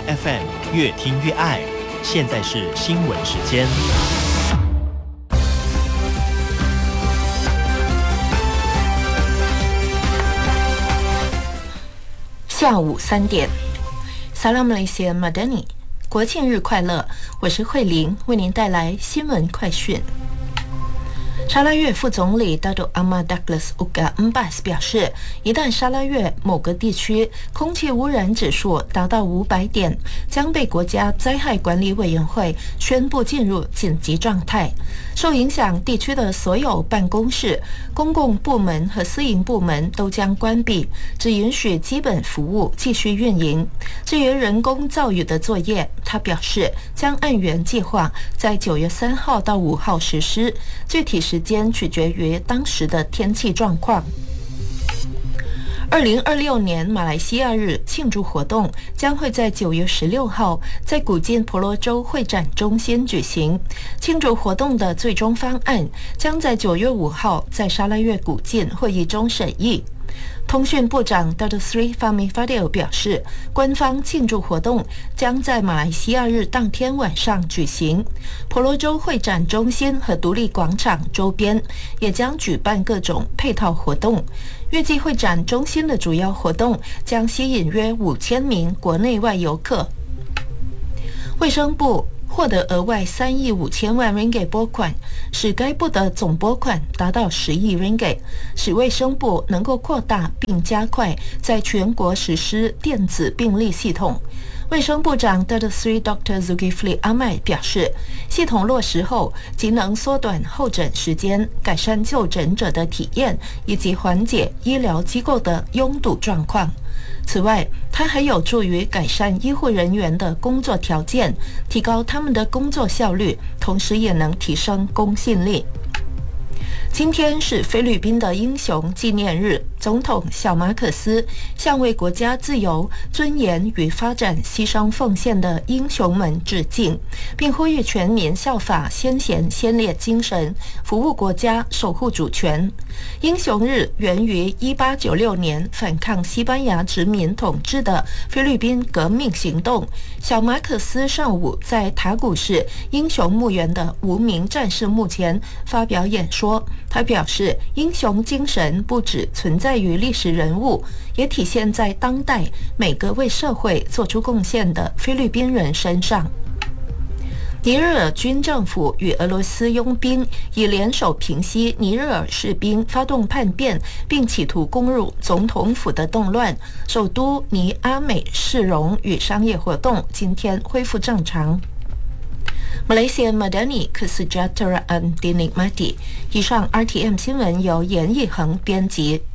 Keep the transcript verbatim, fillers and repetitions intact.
F M 越听越爱。现在是新闻时间。 下午三点 ，Salam Malaysia Madani， 国庆日快乐！我是慧玲，为您带来新闻快讯。沙拉越副总理 Dato' Ahmad Douglas Uga Embas 表示，一旦沙拉越某个地区空气污染指数达到五百点，将被国家灾害管理委员会宣布进入紧急状态。受影响地区的所有办公室、公共部门和私营部门都将关闭，只允许基本服务继续运营。至于人工造雨的作业，他表示将按原计划在九月三号到五号实施，具体时间取决于当时的天气状况。二零二六年马来西亚日庆祝活动将会在九月十六号在古晋婆罗洲会展中心举行。庆祝活动的最终方案将在九月五号在沙拉越古晋会议中审议。通讯部长 Dato' Sri Fahmi Fadil 表示，官方庆祝活动将在马来西亚日当天晚上举行。婆罗洲会展中心和独立广场周边也将举办各种配套活动。预计会展中心的主要活动将吸引约五千名国内外游客。卫生部获得额外三亿五千万 ringgit 拨款，使该部的总拨款达到十亿 ringgit， 使卫生部能够扩大并加快在全国实施电子病历系统。卫生部长 Dato' Sri Doctor Zulkifli Ahmad 表示，系统落实后即能缩短候诊时间，改善就诊者的体验，以及缓解医疗机构的拥堵状况。此外，它还有助于改善医护人员的工作条件，提高他们的工作效率，同时也能提升公信力。今天是菲律宾的英雄纪念日，总统小马可斯向为国家自由、尊严与发展牺牲奉献的英雄们致敬，并呼吁全民效法先贤先烈精神，服务国家，守护主权。英雄日源于一八九六年反抗西班牙殖民统治的菲律宾革命行动。小马可斯上午在塔古市英雄墓园的无名战士墓前发表演说。他表示，英雄精神不只存在于历史人物，也体现在当代每个为社会做出贡献的菲律宾人身上。尼日尔军政府与俄罗斯佣兵以联手平息尼日尔士兵发动叛变并企图攻入总统府的动乱，首都尼阿美市容与商业活动今天恢复正常。Malaysia Madani Kesejahteraan Dinikmati。以上 R T M 新闻由严义恒编辑。